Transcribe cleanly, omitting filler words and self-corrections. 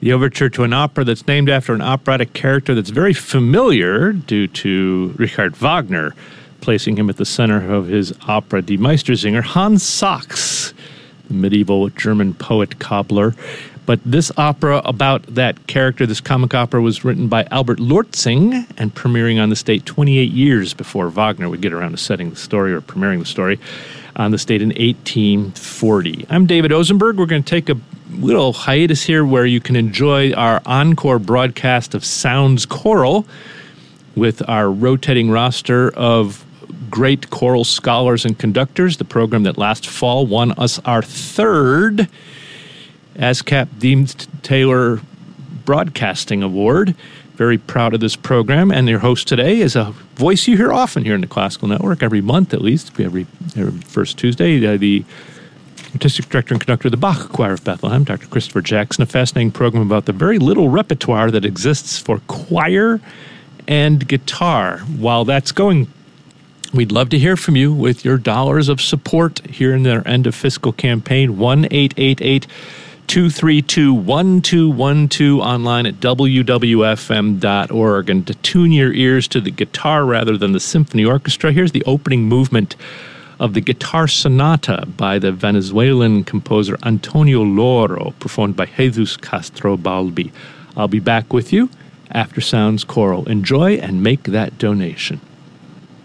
The overture to an opera that's named after an operatic character that's very familiar due to Richard Wagner, placing him at the center of his opera Die Meistersinger, Hans Sachs, the medieval German poet cobbler. But this opera about that character, this comic opera, was written by Albert Lortzing and premiering on the stage 28 years before Wagner would get around to setting the story or premiering the story on the stage in 1840. I'm David Ozenberg. We're going to take a little hiatus here where you can enjoy our encore broadcast of Sounds Choral with our rotating roster of great choral scholars and conductors. The program that last fall won us our third ASCAP Deemed Taylor Broadcasting Award. Very proud of this program, and your host today is a voice you hear often here in the Classical Network, every month at least, every first Tuesday, the Artistic Director and Conductor of the Bach Choir of Bethlehem, Dr. Christopher Jackson, a fascinating program about the very little repertoire that exists for choir and guitar. While that's going, we'd love to hear from you with your dollars of support here in their end of fiscal campaign, 1-888-232-1212 online at wwfm.org. And to tune your ears to the guitar rather than the symphony orchestra, here's the opening movement of the Guitar Sonata by the Venezuelan composer Antonio Loro, performed by Jesus Castro Balbi. I'll be back with you after Sounds Choral. Enjoy and make that donation.